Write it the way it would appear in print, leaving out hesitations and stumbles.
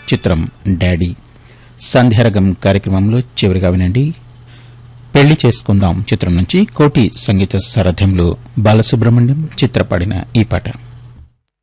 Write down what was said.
చిత్రం డాడీ. సంధ్యారగం కార్యక్రమంలో చివరిగా వినండి పెళ్లి చేసుకుందాం చిత్రం నుంచి కోటి సంగీత సారథ్యంలో బాలసుబ్రహ్మణ్యం చిత్రపాడిన ఈ పాట.